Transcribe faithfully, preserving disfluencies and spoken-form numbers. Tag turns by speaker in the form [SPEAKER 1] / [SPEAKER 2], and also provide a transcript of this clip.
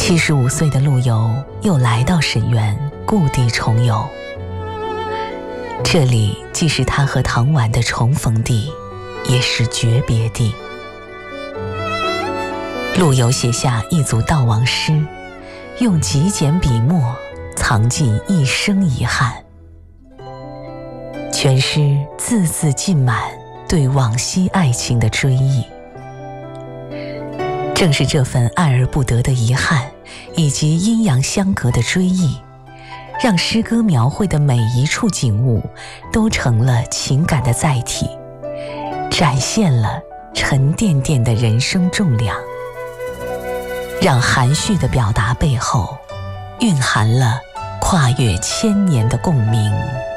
[SPEAKER 1] 七十五岁的陆游又来到沈园，故地重游。这里既是他和唐婉的重逢地，也是诀别地。陆游写下一组悼亡诗，用极简笔墨藏尽一生遗憾，全诗字字浸满对往昔爱情的追忆。正是这份爱而不得的遗憾，以及阴阳相隔的追忆，让诗歌描绘的每一处景物都成了情感的载体，展现了沉甸甸的人生重量，让含蓄的表达背后蕴含了跨越千年的共鸣。